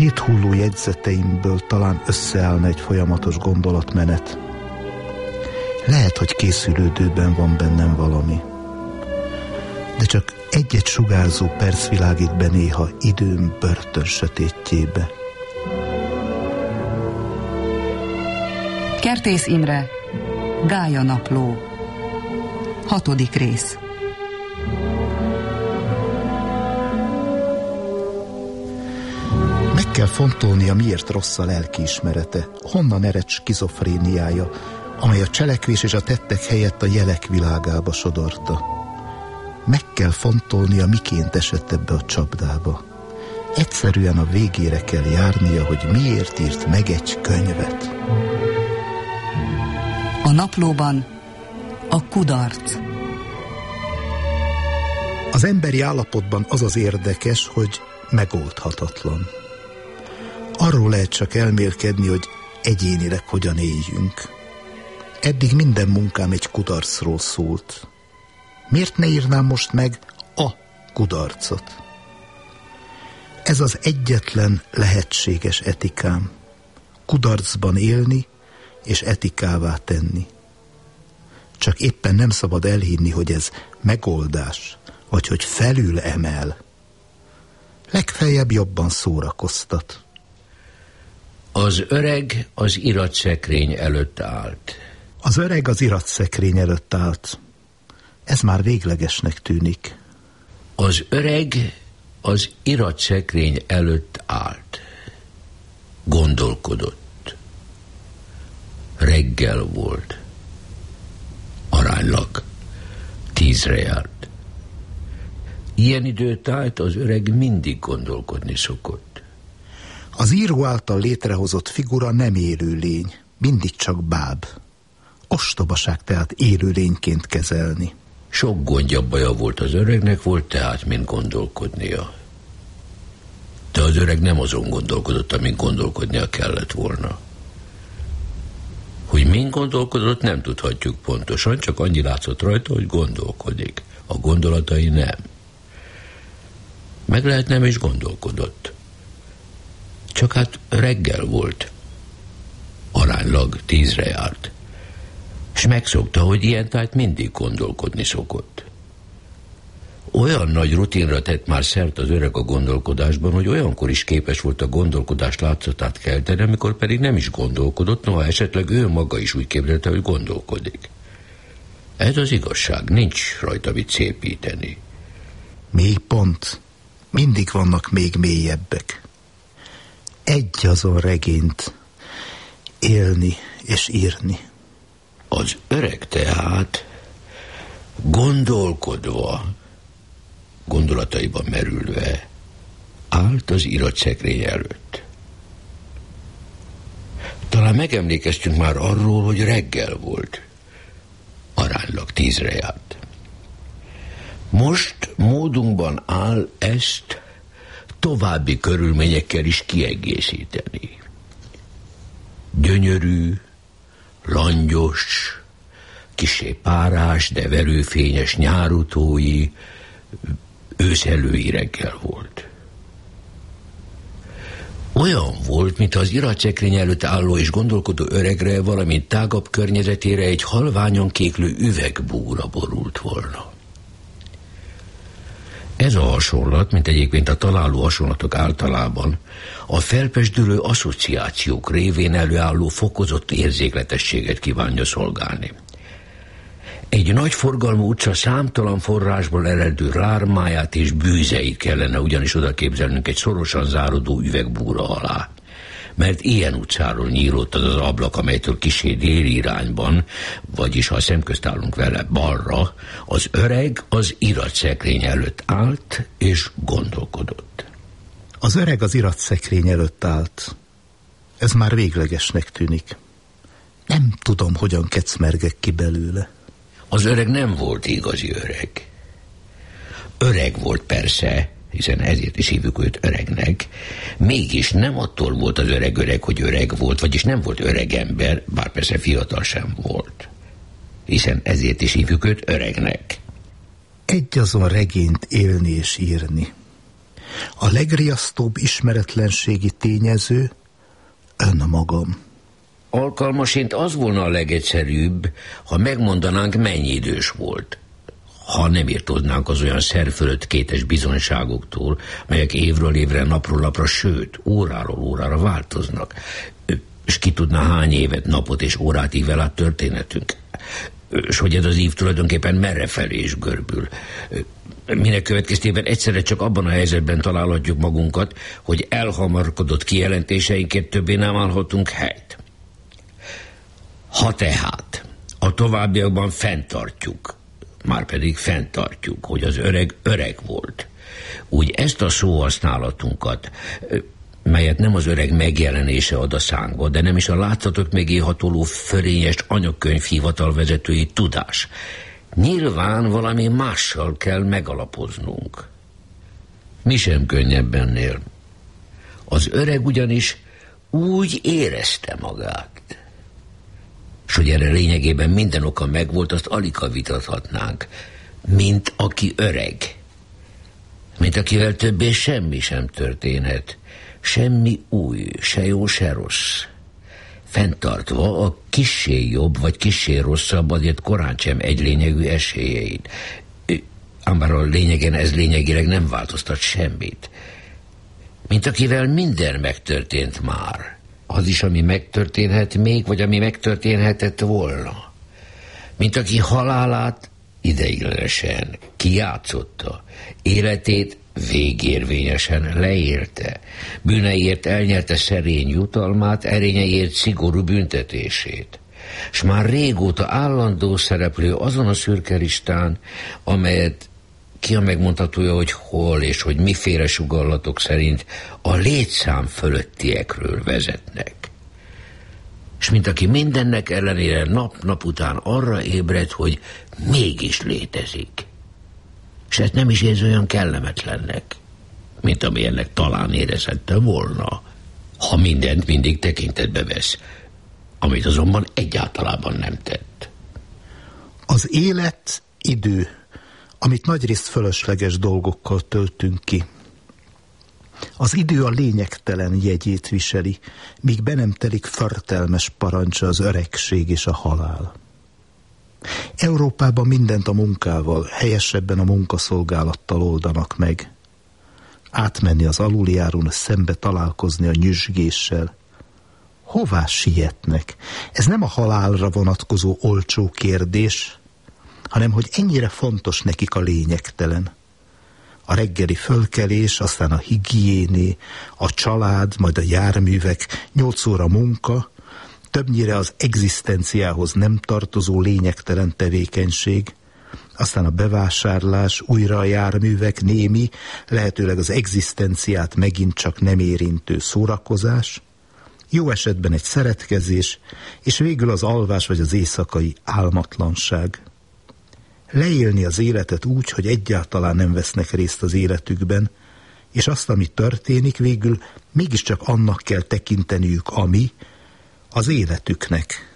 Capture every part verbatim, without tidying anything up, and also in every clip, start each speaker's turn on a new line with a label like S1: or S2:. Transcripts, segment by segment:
S1: széthulló jegyzeteimből talán összeállna egy folyamatos gondolatmenet. Lehet, hogy készülődőben van bennem valami, de csak egy-egy sugárzó perc világít be néha időm börtön sötétjébe.
S2: Kertész Imre, Gája napló. Hatodik rész.
S1: Meg kell fontolnia, miért rossz a lelkiismerete, honnan ered skizofréniája, amely a cselekvés és a tettek helyett a jelek világába sodorta. Meg kell fontolnia, miként esett ebbe a csapdába. Egyszerűen a végére kell járnia, hogy miért írt meg egy könyvet.
S2: A naplóban a kudarc.
S1: Az emberi állapotban az az érdekes, hogy megoldhatatlan. Arról lehet csak elmélkedni, hogy egyénileg hogyan éljünk. Eddig minden munkám egy kudarcról szólt. Miért ne írnám most meg a kudarcot? Ez az egyetlen lehetséges etikám. Kudarcban élni és etikává tenni. Csak éppen nem szabad elhinni, hogy ez megoldás, vagy hogy felül emel. Legfeljebb jobban szórakoztat.
S3: Az öreg az iratszekrény előtt állt.
S1: Az öreg az iratszekrény előtt állt. Ez már véglegesnek tűnik.
S3: Az öreg az iratszekrény előtt állt. Gondolkodott. Reggel volt. Aránylag tízre járt. Ilyen időtájt az öreg mindig gondolkodni szokott.
S1: Az író által létrehozott figura nem élőlény, mindig csak báb. Ostobaság tehát élőlényként kezelni.
S3: Sok gondja, baja volt az öregnek, volt tehát, mint gondolkodnia. De az öreg nem azon gondolkodott, amin gondolkodnia kellett volna. Hogy min gondolkodott, nem tudhatjuk pontosan, csak annyi látszott rajta, hogy gondolkodik. A gondolatai nem. Meg lehet nem is gondolkodott. Csak hát reggel volt. Aránylag tízre járt. És megszokta, hogy ilyen tájt mindig gondolkodni szokott. Olyan nagy rutinra tett már szert az öreg a gondolkodásban, hogy olyankor is képes volt a gondolkodás látszatát kelteni, amikor pedig nem is gondolkodott, noha esetleg ő maga is úgy képzelte, hogy gondolkodik. Ez az igazság, nincs rajta mit szépíteni.
S1: Mély pont. Mindig vannak még mélyebbek. Egy azon regényt élni és írni.
S3: Az öreg tehát gondolkodva, gondolataiban merülve állt az iratszekrény előtt. Talán megemlékeztünk már arról, hogy reggel volt. Aránylag tízre járt. Most módunkban áll ezt további körülményekkel is kiegészíteni. Gyönyörű, langyos, kissé párás, de verőfényes nyárutói, őszelői reggel volt. Olyan volt, mintha az iratszekrény előtt álló és gondolkodó öregre, valamint tágabb környezetére egy halványan kéklő üvegbúra borult volna. Ez a hasonlat, mint egyébként a találó hasonlatok általában, a felpesdülő asszociációk révén előálló fokozott érzékletességet kívánja szolgálni. Egy nagy forgalmú utca számtalan forrásból eredő rármáját és bűzeit kellene ugyanis oda képzelnünk egy szorosan záródó üvegbúra alá. Mert ilyen utcáról nyílott az az ablak, amelytől kissé déli irányban, vagyis ha szemközt állunk vele balra, az öreg az iratszekrény előtt állt és gondolkodott.
S1: Az öreg az iratszekrény előtt állt. Ez már véglegesnek tűnik. Nem tudom, hogyan kecmergek ki belőle.
S3: Az öreg nem volt igazi öreg. Öreg volt persze, hiszen ezért is hívjuk őt öregnek, mégis nem attól volt az öreg öreg, hogy öreg volt, vagyis nem volt öreg ember, bár persze fiatal sem volt. Hiszen ezért is hívjuk őt öregnek.
S1: Egy azon regényt élni és írni. A legriasztóbb ismeretlenségi tényező önmagam.
S3: Alkalmasint az volna a legegyszerűbb, ha megmondanánk, mennyi idős volt. Ha nem írtódnánk az olyan szer fölött kétes bizonyságoktól, melyek évről évre, napról napra, sőt, óráról órára változnak. És ki tudná, hány évet, napot és órát ível át történetünk. És hogy ez az ív tulajdonképpen merrefelé is görbül. Minek következtében egyszerre csak abban a helyzetben találhatjuk magunkat, hogy elhamarkodott kijelentéseinkért többé nem állhatunk helyt. Ha tehát a továbbiakban fenntartjuk, márpedig fenntartjuk, hogy az öreg öreg volt, úgy ezt a szóhasználatunkat, melyet nem az öreg megjelenése ad a szánkba, de nem is a látszatok mögé hatoló fölényes anyagkönyv hivatalvezetői tudás, nyilván valami mással kell megalapoznunk. Mi sem könnyebb ennél. Az öreg ugyanis úgy érezte magát, s hogy erre lényegében minden oka megvolt, azt aligha vitathatnánk, mint aki öreg, mint akivel többé semmi sem történhet, semmi új, se jó, se rossz, fenntartva a kissé jobb vagy kissé rosszabb, azért korán sem egylényegű esélyeit. Ám bár a lényegen ez lényegileg nem változtat semmit. Mint akivel minden megtörtént már, az is, ami megtörténhet még, vagy ami megtörténhetett volna. Mint aki halálát ideiglenesen kijátszotta, életét végérvényesen leélte, bűneiért elnyerte szerény jutalmát, erényeiért szigorú büntetését, s már régóta állandó szereplő azon a szürke listán, amelyet ki a megmondhatója, hogy hol és hogy miféle sugallatok szerint a létszám fölöttiekről vezetnek. És mint aki mindennek ellenére nap-nap után arra ébred, hogy mégis létezik. És ezt nem is érzi olyan kellemetlennek, mint amilyennek talán érezhette volna, ha mindent mindig tekintetbe vesz, amit azonban egyáltalában nem tett.
S1: Az élet idő, amit nagyrészt fölösleges dolgokkal töltünk ki. Az idő a lényegtelen jegyét viseli, míg be nem telik förtelmes parancsa az öregség és a halál. Európában mindent a munkával, helyesebben a munkaszolgálattal oldanak meg. Átmenni az aluljáron, szembe találkozni a nyüzsgéssel. Hová sietnek? Ez nem a halálra vonatkozó olcsó kérdés, hanem hogy ennyire fontos nekik a lényegtelen. A reggeli fölkelés, aztán a higiéné, a család, majd a járművek, nyolc óra munka, többnyire az egzisztenciához nem tartozó lényegtelen tevékenység, aztán a bevásárlás, újra a járművek, némi, lehetőleg az egzisztenciát megint csak nem érintő szórakozás, jó esetben egy szeretkezés, és végül az alvás vagy az éjszakai álmatlanság. Leélni az életet úgy, hogy egyáltalán nem vesznek részt az életükben, és azt, ami történik, végül mégiscsak annak kell tekinteniük, ami az életüknek.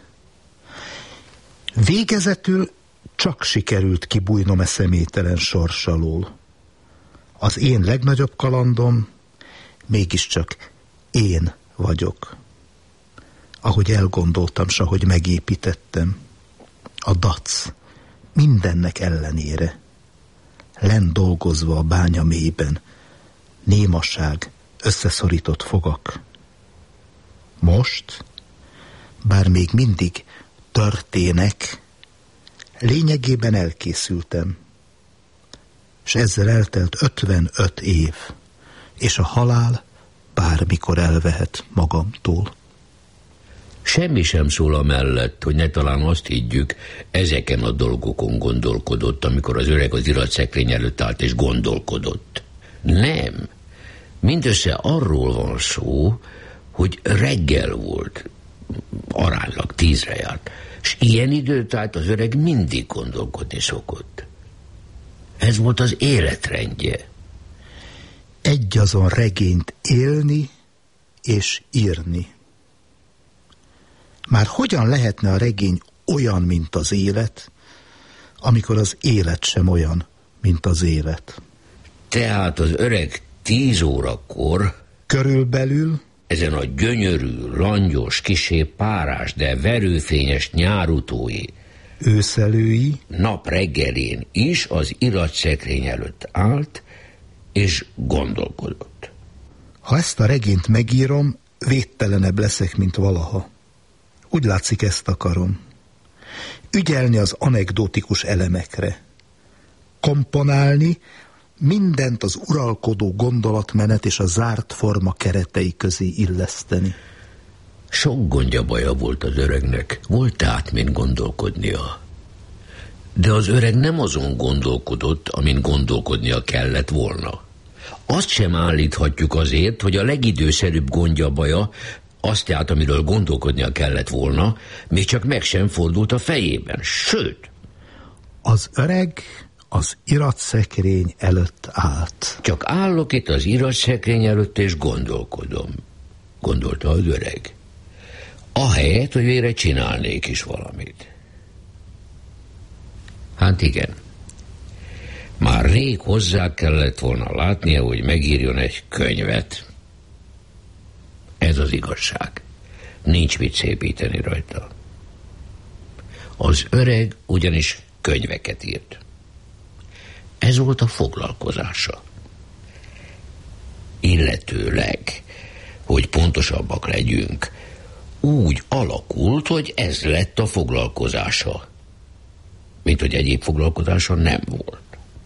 S1: Végezetül csak sikerült kibújnom e személytelen sors alól. Az én legnagyobb kalandom mégiscsak én vagyok. Ahogy elgondoltam, s ahogy megépítettem. A dac mindennek ellenére. Lenn dolgozva a bánya mélyben. Némaság, összeszorított fogak. Most, bár még mindig történek, lényegében elkészültem. És ezzel eltelt ötvenöt év, és a halál bármikor elvehet magamtól.
S3: Semmi sem szól amellett, hogy ne talán azt higgyük, ezeken a dolgokon gondolkodott, amikor az öreg az iratszekrény előtt állt és gondolkodott. Nem. Mindössze arról van szó, hogy reggel volt, aránylag tízre járt, és ilyen időt állt az öreg mindig gondolkodni szokott. Ez volt az életrendje.
S1: Egyazon regényt élni és írni. Már hogyan lehetne a regény olyan, mint az élet, amikor az élet sem olyan, mint az élet?
S3: Tehát az öreg Tíz órakor
S1: körülbelül
S3: ezen a gyönyörű, langyos, kisé párás, de verőfényes nyárutói
S1: őszelői
S3: nap reggelén is az iratszekrény előtt állt, és gondolkodott.
S1: Ha ezt a regényt megírom, védtelenebb leszek, mint valaha. Úgy látszik, ezt akarom. Ügyelni az anekdotikus elemekre. Komponálni, mindent az uralkodó gondolatmenet és a zárt forma keretei közé illeszteni.
S3: Sok gondja baja volt az öregnek, volt tehát mint gondolkodnia. De az öreg nem azon gondolkodott, amin gondolkodnia kellett volna. Azt sem állíthatjuk azért, hogy a legidőszerűbb gondja baja, azt tehát, amiről gondolkodnia kellett volna, még csak meg sem fordult a fejében. Sőt,
S1: az öreg az iratszekrény előtt állt.
S3: Csak állok itt az iratszekrény előtt, és gondolkodom, gondolta az öreg. Ahelyett, hogy végre csinálnék is valamit. Hát igen. Már rég hozzá kellett volna látnia, hogy megírjon egy könyvet. Ez az igazság. Nincs mit szépíteni rajta. Az öreg ugyanis könyveket írt. Ez volt a foglalkozása. Illetőleg, hogy pontosabbak legyünk, úgy alakult, hogy ez lett a foglalkozása, mint hogy egyéb foglalkozása nem volt.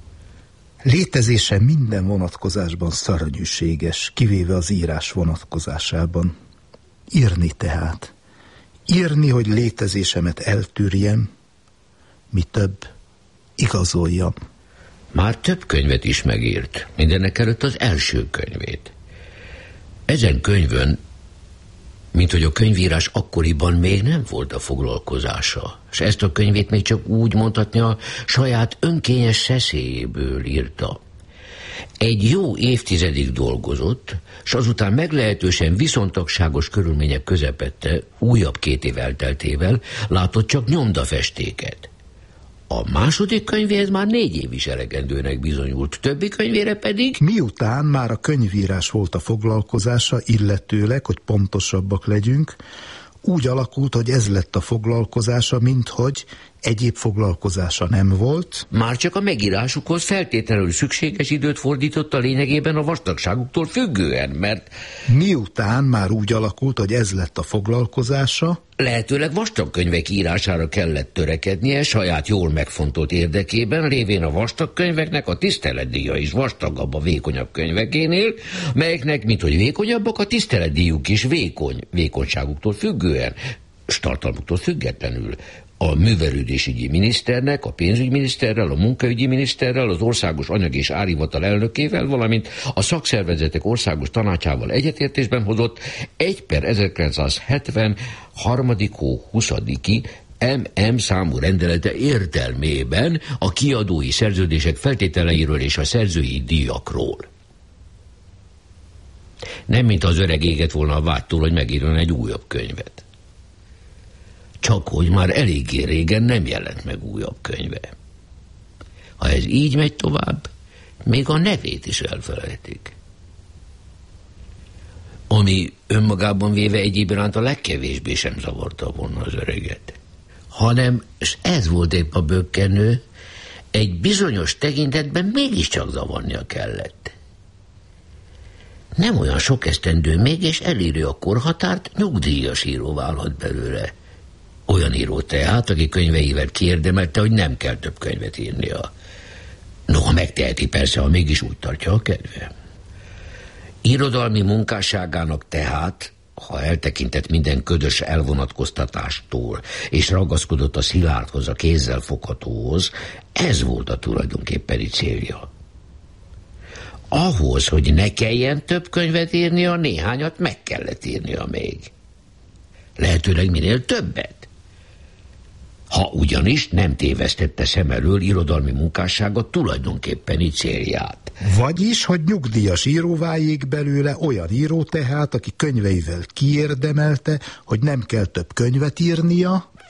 S1: Létezése minden vonatkozásban szörnyűséges, kivéve az írás vonatkozásában. Írni tehát. Írni, hogy létezésemet eltűrjem, mi több, igazoljam.
S3: Már több könyvet is megírt, mindenekelőtt az első könyvét. Ezen könyvön, mint hogy a könyvírás akkoriban még nem volt a foglalkozása, és ezt a könyvét még csak úgy mondhatni a saját önkényes szeszélyéből írta. Egy jó évtizedig dolgozott, s azután meglehetősen viszontagságos körülmények közepette, újabb két év elteltével látott csak nyomdafestéket. A második könyvéhez már négy év is elegendőnek bizonyult, többi könyvére pedig...
S1: Miután már a könyvírás volt a foglalkozása, illetőleg, hogy pontosabbak legyünk, úgy alakult, hogy ez lett a foglalkozása, minthogy egyéb foglalkozása nem volt.
S3: Már csak a megírásukhoz feltétlenül szükséges időt fordított a lényegében a vastagságuktól függően, mert...
S1: Miután már úgy alakult, hogy ez lett a foglalkozása,
S3: lehetőleg vastag könyvek írására kellett törekednie saját jól megfontolt érdekében, lévén a vastag könyveknek a tiszteletdíja is vastagabb a vékonyabb könyvekénél, melyeknek, minthogy vékonyabbak, a tiszteletdíjuk is vékony, vékonyságuktól függően, s tartalmuktól függetlenül. A művelődésügyi miniszternek, a pénzügyminiszterrel, a munkaügyi miniszterrel, az országos anyag- és árhivatal elnökével, valamint a szakszervezetek országos tanácsával egyetértésben hozott egy per ezerkilencszázhetven harmadik hó huszadiki em em számú rendelete értelmében a kiadói szerződések feltételeiről és a szerzői díjakról. Nem mint az öreg égett volna a vágytól, hogy megírjon egy újabb könyvet. Csak hogy már eléggé régen nem jelent meg újabb könyve. Ha ez így megy tovább, még a nevét is elfelejtik. Ami önmagában véve egyéb iránt a legkevésbé sem zavarta volna az öreget. Hanem, és ez volt épp a bökkenő, egy bizonyos tekintetben mégiscsak zavarnia kellett. Nem olyan sok esztendő még, és eléri a korhatárt, nyugdíjas író válhat belőle. Olyan író tehát, aki könyveivel kiérdemelte, hogy nem kell több könyvet írnia. Noha megteheti persze, ha mégis úgy tartja a kedve. Irodalmi munkásságának tehát, ha eltekintett minden ködös elvonatkoztatástól, és ragaszkodott a szilárdhoz, a kézzel foghatóhoz, ez volt a tulajdonképpeni célja. Ahhoz, hogy ne kelljen több könyvet írnia, néhányat meg kellett írnia még. Lehetőleg minél többet. Ha ugyanis nem tévesztette szem elől irodalmi munkássága tulajdonképpeni célját.
S1: Vagyis, hogy nyugdíjas író váljék belőle, olyan író tehát, aki könyveivel kiérdemelte, hogy nem kell több könyvet írnia,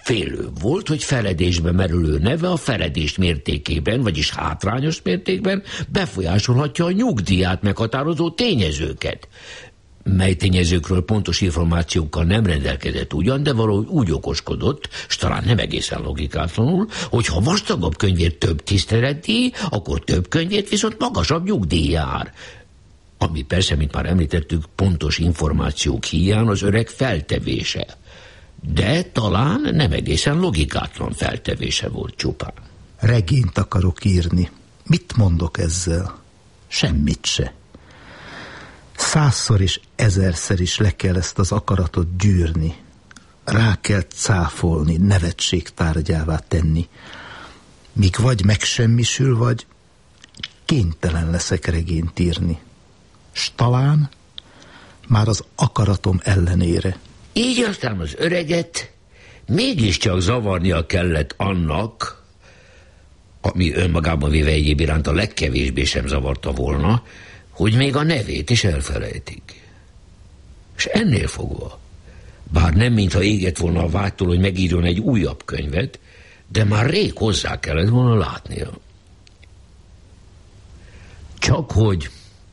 S3: Félő volt, hogy feledésbe merülő neve a feledés mértékében, vagyis hátrányos mértékben befolyásolhatja a nyugdíját meghatározó tényezőket, mely tényezőkről pontos információkkal nem rendelkezett ugyan, de valahogy úgy okoskodott, s talán nem egészen logikátlanul, hogy ha vastagabb könyvért több tiszteletdíj, akkor több könyvért viszont magasabb nyugdíj jár. Ami persze, mint már említettük, pontos információk hiány az öreg feltevése. De talán nem egészen logikátlan feltevése volt csupán.
S1: Regényt akarok írni. Mit mondok ezzel? Semmit se. Százszor és ezerszer is le kell ezt az akaratot gyűrni. Rá kell cáfolni, nevetség tárgyává tenni. Míg vagy megsemmisül, vagy kénytelen leszek regényt írni. S talán már az akaratom ellenére.
S3: Így aztán az öreget mégiscsak zavarnia kellett annak, ami önmagában véve egyéb iránt a legkevésbé sem zavarta volna, hogy még a nevét is elfelejtik. És ennél fogva, bár nem mintha égett volna a vágytól, hogy megírjon egy újabb könyvet, de már rég hozzá kellett volna látnia. Csak hogy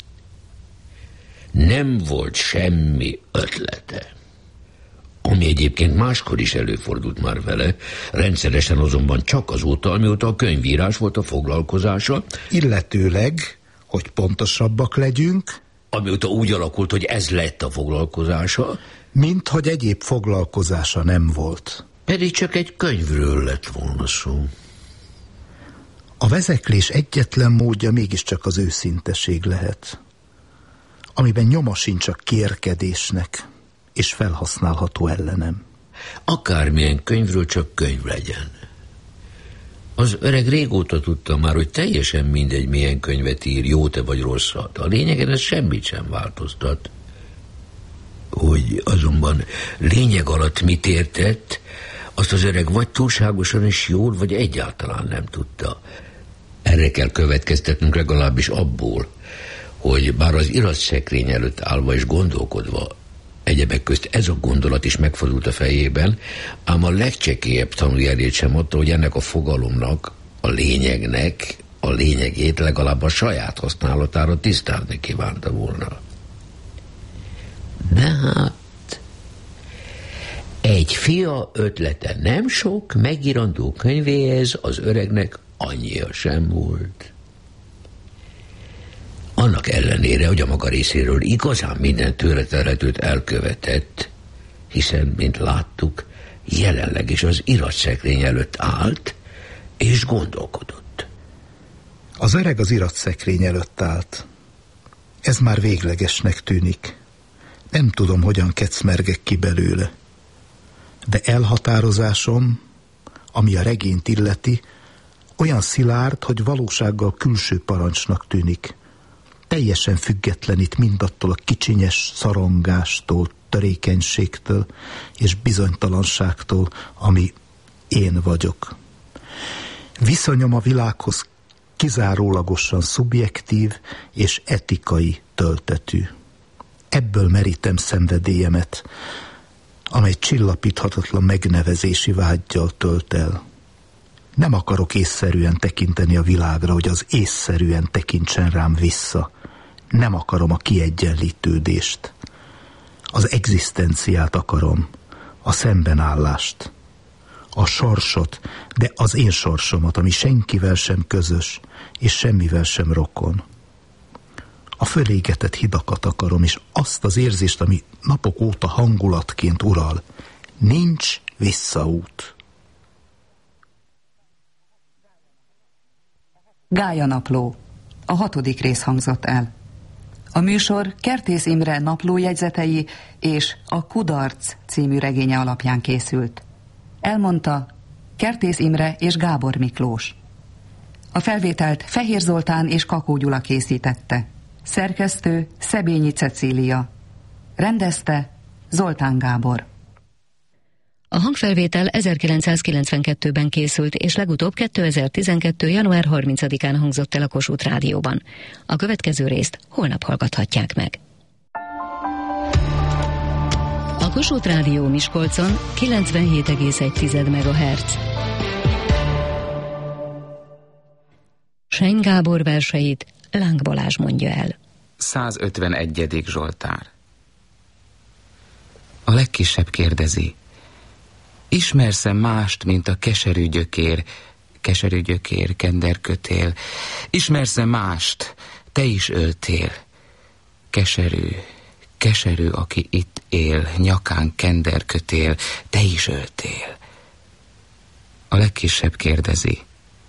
S3: nem volt semmi ötlete. Ami egyébként máskor is előfordult már vele, rendszeresen azonban csak azóta, amióta a könyvírás volt a foglalkozása.
S1: Illetőleg, hogy pontosabbak legyünk,
S3: amióta úgy alakult, hogy ez lett a foglalkozása,
S1: mint hogy egyéb foglalkozása nem volt.
S3: Pedig csak egy könyvről lett volna szó.
S1: A vezeklés egyetlen módja mégiscsak az őszinteség lehet, amiben nyoma sincs a kérkedésnek, és felhasználható ellenem.
S3: Akármilyen könyvről csak könyv legyen. Az öreg régóta tudta már, hogy teljesen mindegy, milyen könyvet ír, jót-e vagy rosszat. A lényegen ez semmit sem változtat. Hogy azonban lényeg alatt mit értett, azt az öreg vagy túlságosan is jól, vagy egyáltalán nem tudta. Erre kell következtetnünk legalábbis abból, hogy bár az iratszekrény előtt állva és gondolkodva, egyebek közt ez a gondolat is megfordult a fejében, ám a legcsekélyebb tanújelét sem adta, hogy ennek a fogalomnak, a lényegnek, a lényegét legalább a saját használatára tisztázni kívánta volna. De hát egy fia ötlete nem sok, megírandó könyvéhez az öregnek annyia sem volt. Annak ellenére, hogy a maga részéről igazán minden tőle telhetőt elkövetett, hiszen, mint láttuk, jelenleg is az iratszekrény előtt állt, és gondolkodott.
S1: Az öreg az iratszekrény előtt állt. Ez már véglegesnek tűnik. Nem tudom, hogyan kecmergek ki belőle. De elhatározásom, ami a regényt illeti, olyan szilárd, hogy valósággal külső parancsnak tűnik. Teljesen függetlenít mindattól a kicsinyes szarongástól, törékenységtől és bizonytalanságtól, ami én vagyok. Viszonyom a világhoz kizárólagosan szubjektív és etikai töltetű. Ebből merítem szenvedélyemet, amely csillapíthatatlan megnevezési vággyal tölt el. Nem akarok észszerűen tekinteni a világra, hogy az észszerűen tekintsen rám vissza. Nem akarom a kiegyenlítődést. Az egzisztenciát akarom, a szembenállást, a sorsot, de az én sorsomat, ami senkivel sem közös, és semmivel sem rokon. A fölégetett hidakat akarom, és azt az érzést, ami napok óta hangulatként ural. Nincs visszaút.
S2: Gályanapló. A hatodik rész hangzott el. A műsor Kertész Imre naplójegyzetei és a Kudarc című regénye alapján készült. Elmondta Kertész Imre és Gábor Miklós. A felvételt Fehér Zoltán és Kakó Gyula készítette. Szerkesztő Szebényi Cecília. Rendezte Zoltán Gábor.
S4: A hangfelvétel ezerkilencszázkilencvenkettőben készült, és legutóbb kétezer-tizenkettő. január harmincadikán hangzott el a Kossuth Rádióban. A következő részt holnap hallgathatják meg. A Kossuth Kossuth Rádió Miskolcon kilencvenhét egész egy megahertz. Seny Gábor verseit Láng Balázs mondja el.
S5: százötvenegyedik Zsoltár. A legkisebb kérdezi: ismersz-e mást, mint a keserű gyökér, keserű gyökér, kenderkötél? Ismersz-e mást, te is öltél? Keserű, keserű, aki itt él, nyakán kenderkötél, te is öltél. A legkisebb kérdezi: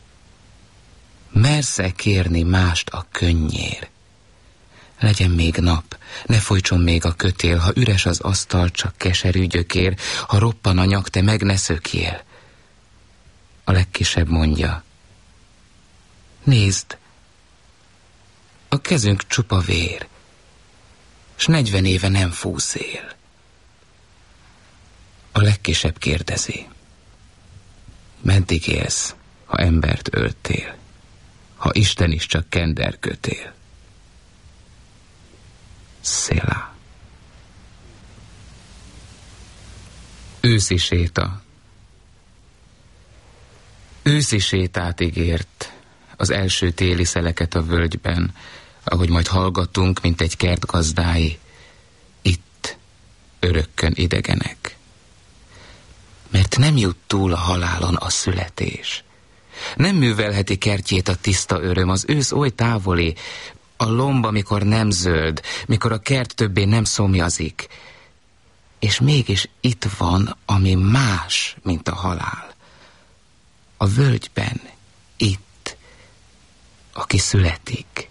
S5: mersz-e kérni mást a könnyér? Legyen még nap, ne folytson még a kötél, ha üres az asztal, csak keserű gyökér, ha roppan a nyak, te meg ne szökjél. A legkisebb mondja: nézd, a kezünk csupa vér, s negyven éve nem fúj szél. A legkisebb kérdezi: meddig élsz, ha embert öltél, ha Isten is csak kenderkötél? Szélá. Őszi séta. Őszi sétát ígért, az első téli szeleket a völgyben, ahogy majd hallgatunk, mint egy kert gazdái, itt, örökkön idegenek. Mert nem jut túl a halálon a születés. Nem művelheti kertjét a tiszta öröm, az ősz oly távoli, a lomb, amikor nem zöld, mikor a kert többé nem szomjazik. És mégis itt van, ami más, mint a halál. A völgyben, itt, aki születik.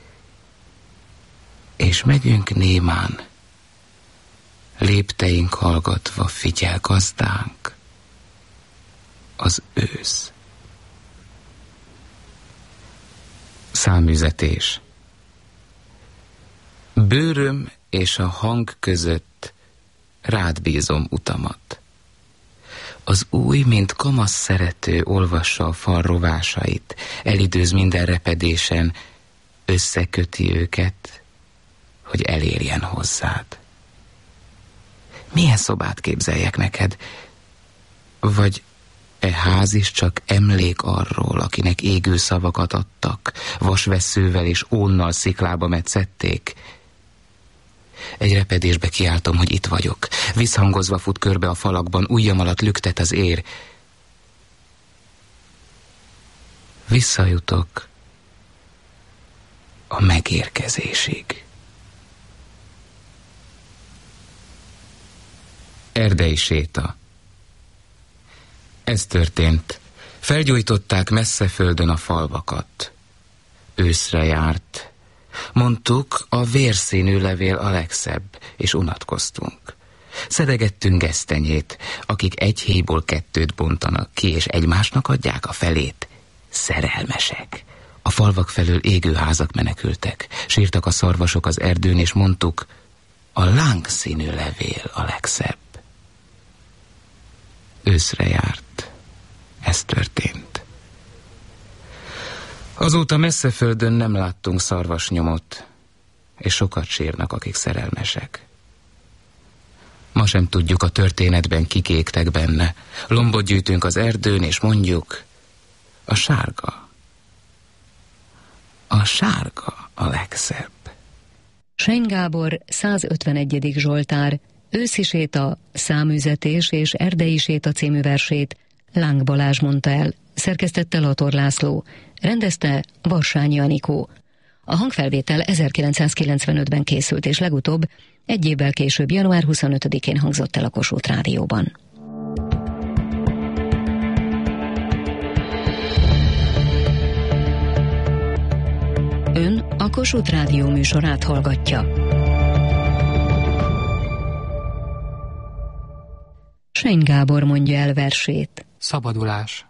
S5: És megyünk némán, lépteink hallgatva figyel gazdánk, az ősz. Számüzetés. Bőröm és a hang között rád bízom utamat. Az új, mint kamasz szerető olvassa a fal rovásait, elidőz minden repedésen, összeköti őket, hogy elérjen hozzád. Milyen szobát képzeljek neked? Vagy e ház is csak emlék arról, akinek égő szavakat adtak, vasvesszővel és ónnal sziklába metszették? Egy repedésbe kiáltom, hogy itt vagyok. Visszhangozva fut körbe a falakban, ujjam alatt lüktet az ér. Visszajutok a megérkezésig. Erdei séta. Ez történt. Felgyújtották messze földön a falvakat. Őszre járt. Mondtuk, a vérszínű levél a legszebb, és unatkoztunk. Szedegettünk gesztenyét, akik egy héjból kettőt bontanak ki, és egymásnak adják a felét. Szerelmesek. A falvak felől égő házak menekültek. Sírtak a szarvasok az erdőn, és mondtuk, a lángszínű levél a legszebb. Őszre járt. Ez történt. Azóta messze földön nem láttunk szarvasnyomot, és sokat sírnak, akik szerelmesek. Ma sem tudjuk, a történetben kik égtek benne. Lombot gyűjtünk az erdőn, és mondjuk, a sárga. A sárga a legszebb.
S4: Seny Gábor százötvenegyedik Zsoltár, őszi séta, számüzetés és erdei séta című versét Láng Balázs mondta el, szerkesztette Lator László, rendezte Varsányi Anikó. A hangfelvétel ezerkilencszázkilencvenötben készült, és legutóbb egy évvel később, január huszonötödikén hangzott el a Kossuth Rádióban. Ön a Kossuth Rádió műsorát hallgatja. Seny Gábor mondja el versét.
S6: Szabadulás.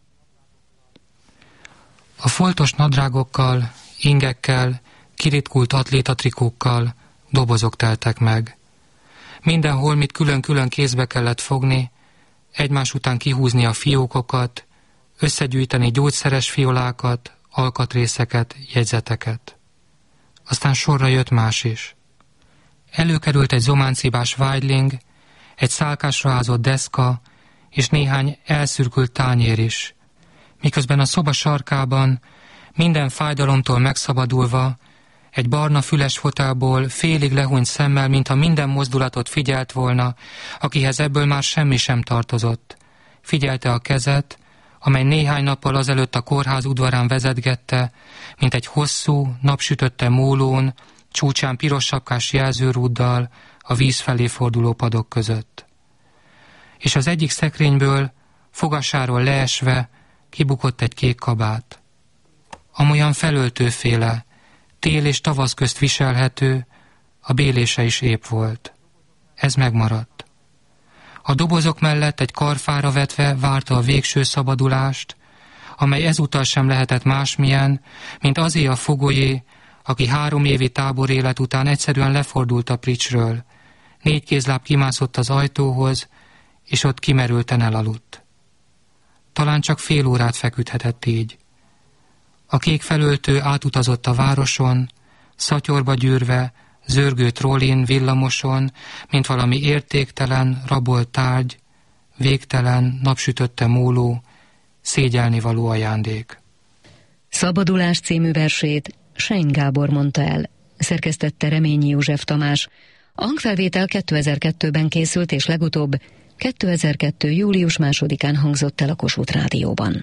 S6: A foltos nadrágokkal, ingekkel, kiritkult atlétatrikókkal dobozok teltek meg. Mindenhol, mit külön-külön kézbe kellett fogni, egymás után kihúzni a fiókokat, összegyűjteni gyógyszeres fiolákat, alkatrészeket, jegyzeteket. Aztán sorra jött más is. Előkerült egy zománcibás vágyling, egy szálkásra ázott deszka és néhány elszürkült tányér is, miközben a szoba sarkában, minden fájdalomtól megszabadulva, egy barna füles fotelból félig lehúnyt szemmel, mintha minden mozdulatot figyelt volna, akihez ebből már semmi sem tartozott. Figyelte a kezet, amely néhány nappal azelőtt a kórház udvarán vezetgette, mint egy hosszú, napsütötte mólón, csúcsán piros sapkás jelzőrúddal a víz felé forduló padok között. És az egyik szekrényből, fogasáról leesve, kibukott egy kék kabát. Amolyan felöltőféle, tél és tavasz közt viselhető, a bélése is épp volt. Ez megmaradt. A dobozok mellett egy karfára vetve várta a végső szabadulást, amely ezúttal sem lehetett másmilyen, mint azé a fogolyé, aki három évi táborélet után egyszerűen lefordult a pricsről, négy kézláb kimászott az ajtóhoz, és ott kimerülten elaludt. Talán csak fél órát feküdhetett így. A kék felöltő átutazott a városon, szatyorba gyűrve, zörgő trollin, villamoson, mint valami értéktelen, rabolt tárgy, végtelen, napsütötte móló, szégyelnivaló ajándék.
S4: Szabadulás című versét Sein Gábor mondta el, szerkesztette Reményi József Tamás. A hangfelvétel kétezer-kettőben készült, és legutóbb kétezer-kettő. július másodikán hangzott el a Kossuth Rádióban.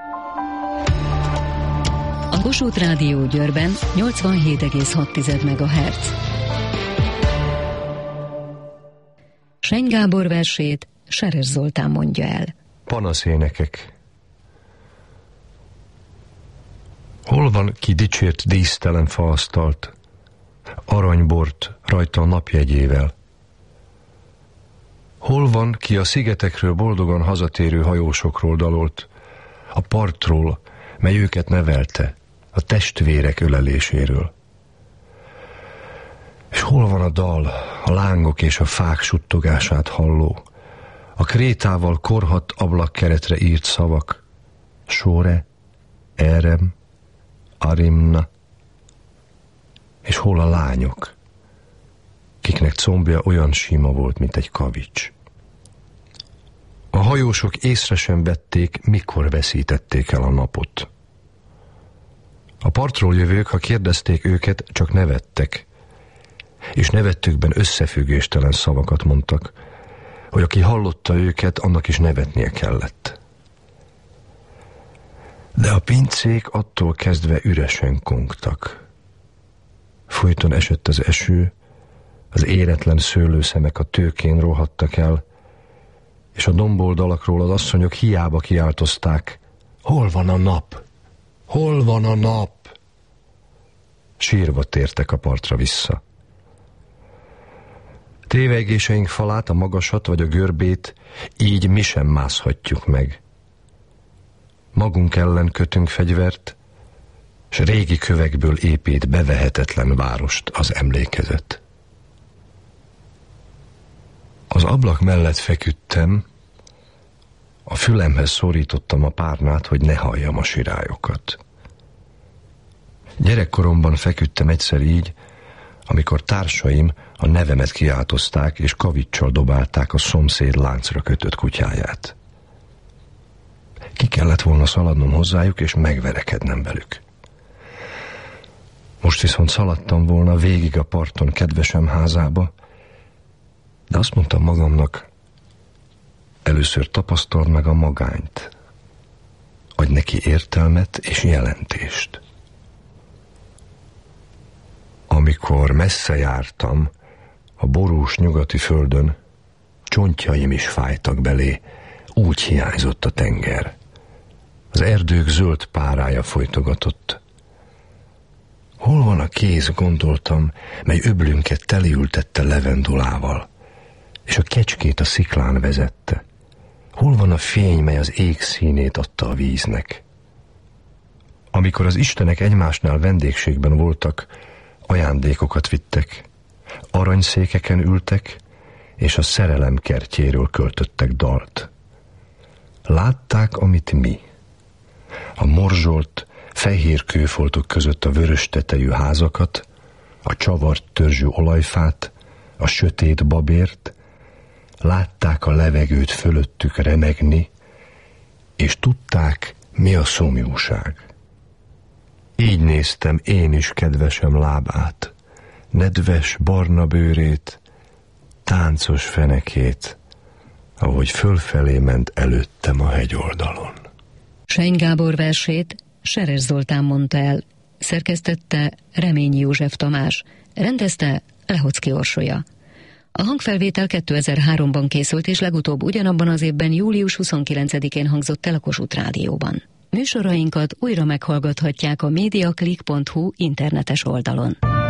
S4: A Kossuth Rádió Győrben nyolcvanhét egész hat megahertz. Sein Gábor versét Seres Zoltán mondja el.
S7: Panaszénekek. Hol van ki dicsért dísztelen faasztalt, aranybort rajta a napjegyével? Hol van ki a szigetekről boldogan hazatérő hajósokról dalolt, a partról, mely őket nevelte, a testvérek öleléséről? És hol van a dal, a lángok és a fák suttogását halló, a krétával korhadt ablakkeretre írt szavak, Sore, Erem, Arimna, és hol a lányok, kiknek combja olyan sima volt, mint egy kavics? A hajósok észre sem vették, mikor veszítették el a napot. A partról jövők, ha kérdezték őket, csak nevettek, és nevettükben összefüggéstelen szavakat mondtak, hogy aki hallotta őket, annak is nevetnie kellett. De a pincék attól kezdve üresen kongtak. Folyton esett az eső, az éretlen szőlőszemek a tőkén rohadtak el, és a domboldalakról az asszonyok hiába kiáltozták: hol van a nap? Hol van a nap? Sírva tértek a partra vissza. Tévegéseink falát, a magasat vagy a görbét így mi sem mászhatjuk meg. Magunk ellen kötünk fegyvert, s régi kövekből épít bevehetetlen várost az emlékezet. Az ablak mellett feküdtem, a fülemhez szorítottam a párnát, hogy ne halljam a sirályokat. Gyerekkoromban feküdtem egyszer így, amikor társaim a nevemet kiáltozták, és kaviccsal dobálták a szomszéd láncra kötött kutyáját. Ki kellett volna szaladnom hozzájuk, és megverekednem velük. Most viszont szaladtam volna végig a parton kedvesem házába, de azt mondtam magamnak, először tapasztald meg a magányt, adj neki értelmet és jelentést. Amikor messze jártam, a borús nyugati földön, csontjaim is fájtak belé, úgy hiányzott a tenger. Az erdők zöld párája folytogatott. Hol van a kéz, gondoltam, mely öblünket teliültette levendulával, és a kecskét a sziklán vezette? Hol van a fény, mely az ég színét adta a víznek? Amikor az istenek egymásnál vendégségben voltak, ajándékokat vittek, aranyszékeken ültek, és a szerelem kertjéről költöttek dalt. Látták, amit mi. A morzsolt, fehér kőfoltok között a vörös tetejű házakat, a csavart törzsű olajfát, a sötét babért, látták a levegőt fölöttük remegni, és tudták, mi a szomjúság. Így néztem én is kedvesem lábát, nedves barna bőrét, táncos fenekét, ahogy fölfelé ment előttem a hegyoldalon.
S4: Seiny Gábor versét Seres Zoltán mondta el, szerkesztette Reményi József Tamás, rendezte Lehocki Orsolya. A hangfelvétel kétezer-háromban készült, és legutóbb ugyanabban az évben július huszonkilencedikén hangzott el a Kossuth Rádióban. Műsorainkat újra meghallgathatják a mediaclick pont hu internetes oldalon.